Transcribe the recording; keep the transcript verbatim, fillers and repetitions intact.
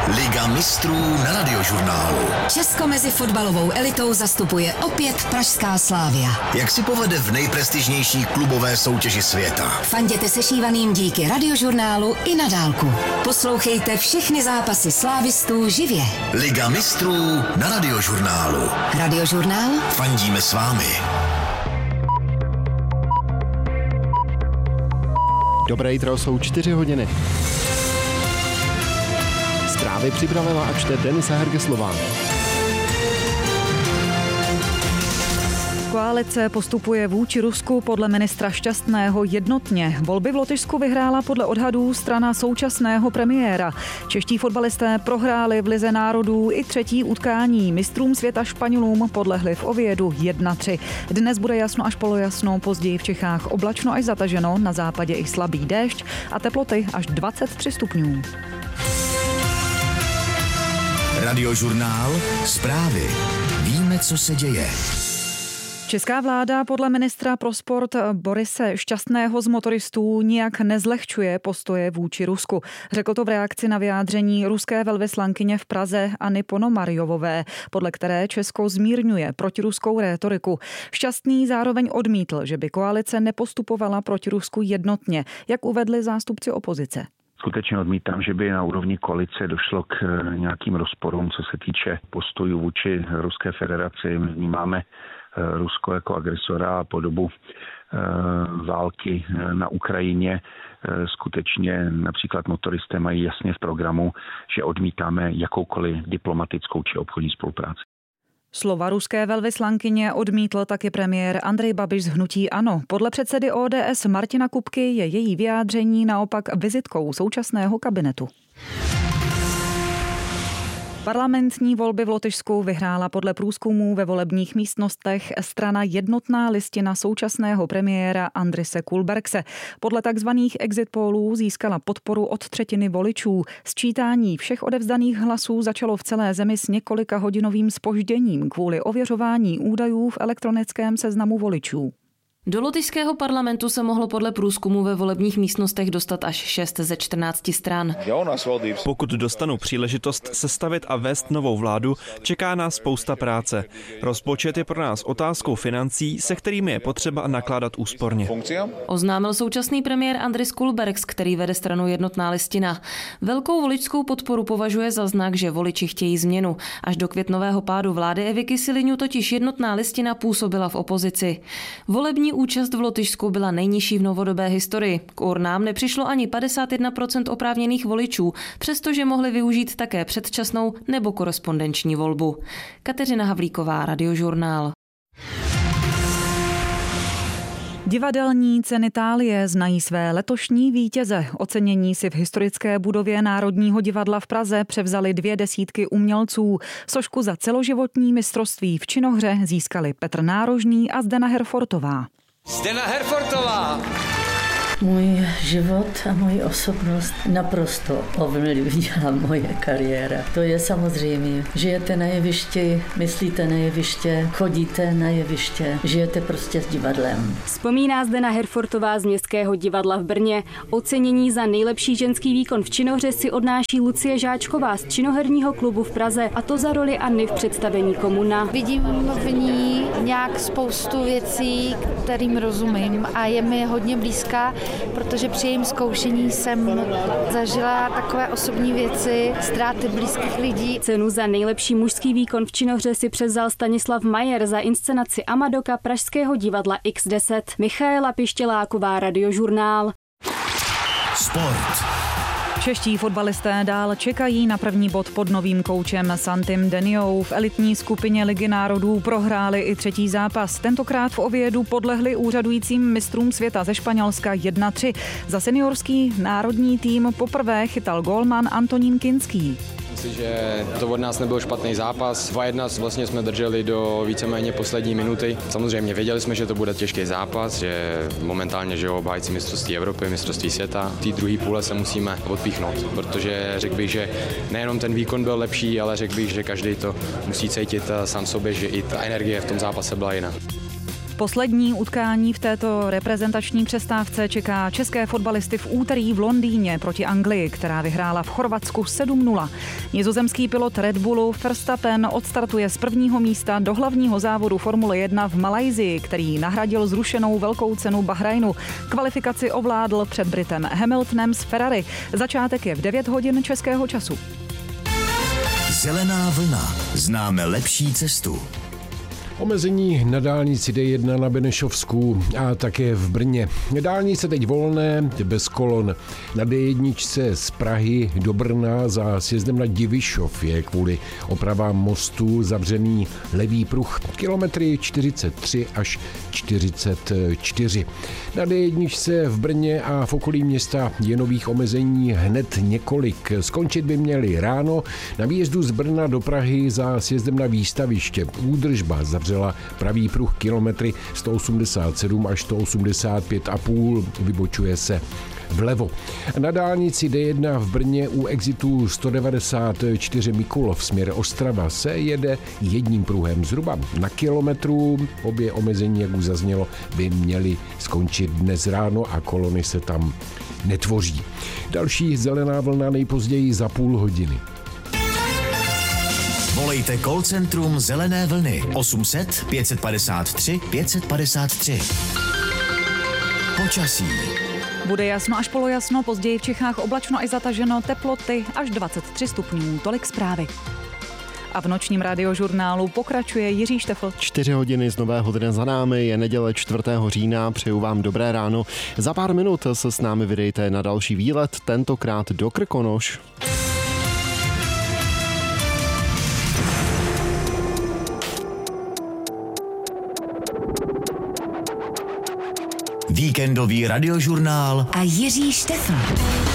Liga mistrů na Radiožurnálu. Česko mezi fotbalovou elitou zastupuje opět pražská Slavia. Jak si povede v nejprestižnější klubové soutěži světa? Fanděte sešívaným díky Radiožurnálu i na dálku. Poslouchejte všechny zápasy slávistů živě. Liga mistrů na Radiožurnálu. Radiožurnál? Fandíme s vámi. Dobré jitro, jsou čtyři hodiny. Zprávy připravila a čte Denisa Hergeslová. Koalice postupuje vůči Rusku podle ministra Šťastného jednotně. Volby v Lotyšsku vyhrála podle odhadů strana současného premiéra. Čeští fotbalisté prohráli v Lize národů i třetí utkání. Mistrům světa Španělům podlehli v Oviedu jedna tři. Dnes bude jasno až polojasno, později v Čechách oblačno až zataženo, na západě i slabý déšť a teploty až dvacet tři stupňů. Radiožurnál. Zprávy. Víme, co se děje. Česká vláda podle ministra pro sport Borise Šťastného z motoristů nijak nezlehčuje postoje vůči Rusku. Řekl to v reakci na vyjádření ruské velvyslankyně v Praze Anny Ponomarjovové, podle které Česko zmírňuje protiruskou rétoriku. Šťastný zároveň odmítl, že by koalice nepostupovala proti Rusku jednotně, jak uvedli zástupci opozice. Skutečně odmítám, že by na úrovni koalice došlo k nějakým rozporům, co se týče postojů vůči Ruské federaci. My vnímáme Rusko jako agresora a po dobu války na Ukrajině skutečně například motoristé mají jasně v programu, že odmítáme jakoukoliv diplomatickou či obchodní spolupráci. Slova ruské velvyslankyně odmítl taky premiér Andrej Babiš z hnutí ANO. Podle předsedy O D S Martina Kupky je její vyjádření naopak vizitkou současného kabinetu. Parlamentní volby v Lotyšsku vyhrála podle průzkumů ve volebních místnostech strana Jednotná listina současného premiéra Andrise Kulbergse. Podle takzvaných exit pollů získala podporu od třetiny voličů. Sčítání všech odevzdaných hlasů začalo v celé zemi s několika hodinovým zpožděním kvůli ověřování údajů v elektronickém seznamu voličů. Do lotyšského parlamentu se mohlo podle průzkumu ve volebních místnostech dostat až šest ze čtrnácti stran. Pokud dostanu příležitost sestavit a vést novou vládu, čeká nás spousta práce. Rozpočet je pro nás otázkou financí, se kterými je potřeba nakládat úsporně. Oznámil současný premiér Andris Kulbergs, který vede stranu Jednotná listina. Velkou voličskou podporu považuje za znak, že voliči chtějí změnu. Až do květnového pádu vlády Evy Kyselyňu totiž Jednotná listina působila v opozici. Volební účast v Lotyšsku byla nejnižší v novodobé historii. K urnám nepřišlo ani padesát jedna procent oprávněných voličů, přestože mohli využít také předčasnou nebo korespondenční volbu. Kateřina Havlíková, Radiožurnál. Divadelní ceny Thálie znají své letošní vítěze. Ocenění si v historické budově Národního divadla v Praze převzali dvě desítky umělců. Sošku za celoživotní mistrovství v činohře získali Petr Nárožný a Zdena Herfortová. Zdena Herfortová! Můj život a moji osobnost naprosto ovlivnila moje kariéra. To je samozřejmě. Žijete na jevišti, myslíte na jeviště, chodíte na jeviště, žijete prostě s divadlem. Vzpomíná Zdena Herfortová z Městského divadla v Brně. Ocenění za nejlepší ženský výkon v činohře si odnáší Lucie Žáčková z činoherního klubu v Praze, a to za roli Anny v představení Komuna. Vidím v ní nějak spoustu věcí, kterým rozumím, a je mi hodně blízká, protože při jejím zkoušení jsem zažila takové osobní věci, ztráty blízkých lidí. Cenu za nejlepší mužský výkon v činohře si převzal Stanislav Majer za inscenaci Amadoka pražského divadla iks deset. Michaela Pištěláková, Radiožurnál. Sport. Čeští fotbalisté dál čekají na první bod pod novým koučem Santim Deniou. V elitní skupině Ligy národů prohráli i třetí zápas. Tentokrát v Oviedu podlehli úřadujícím mistrům světa ze Španělska jedna tři. Za seniorský národní tým poprvé chytal gólman Antonín Kinský. Myslím si, že to od nás nebyl špatný zápas. dva jedna vlastně jsme drželi do víceméně poslední minuty. Samozřejmě věděli jsme, že to bude těžký zápas, že momentálně že obhájci mistrovství Evropy, mistrovství světa. V té druhé půle se musíme odpíchnout, protože řekl bych, že nejenom ten výkon byl lepší, ale řekl bych, že každý to musí cítit sám sobě, že i ta energie v tom zápase byla jiná. Poslední utkání v této reprezentační přestávce čeká české fotbalisty v úterý v Londýně proti Anglii, která vyhrála v Chorvatsku sedm nula. Nizozemský pilot Red Bullu Verstappen odstartuje z prvního místa do hlavního závodu Formule jedna v Malajsii, který nahradil zrušenou velkou cenu Bahrajnu. Kvalifikaci ovládl před Britem Hamiltonem z Ferrari. Začátek je v devět hodin českého času. Zelená vlna. Známe lepší cestu. Omezení na dálnici D jedna na Benešovsku a také v Brně. Dálnice teď volné, bez kolon. Na D jedna z Prahy do Brna za sjezdem na Divišov je kvůli opravám mostu zavřený levý pruh. Kilometry čtyřicet tři až čtyřicet čtyři. Na D jedna v Brně a v okolí města je nových omezení hned několik. Skončit by měly ráno na výjezdu z Brna do Prahy za sjezdem na Výstaviště. Údržba zavřená pravý pruh kilometry sto osmdesát sedm až sto osmdesát pět a půl, vybočuje se vlevo. Na dálnici D jedna v Brně u exitu sto devadesát čtyři Mikulov směr Ostrava se jede jedním pruhem zhruba na kilometru. Obě omezení, jak už zaznělo, by měly skončit dnes ráno a kolony se tam netvoří. Další zelená vlna nejpozději za půl hodiny. Volejte call centrum Zelené vlny osm set pět padesát tři pět padesát tři. Počasí. Bude jasno až polojasno, později v Čechách oblačno až zataženo, teploty až dvacet tři stupňů. Tolik zprávy. A v nočním radiožurnálu pokračuje Jiří Štefl. Čtyři hodiny z nového dne za námi, je neděle čtvrtého října, přeju vám dobré ráno. Za pár minut se s námi vydejte na další výlet, tentokrát do Krkonoš. Víkendový radiožurnál a Jiří Štefl.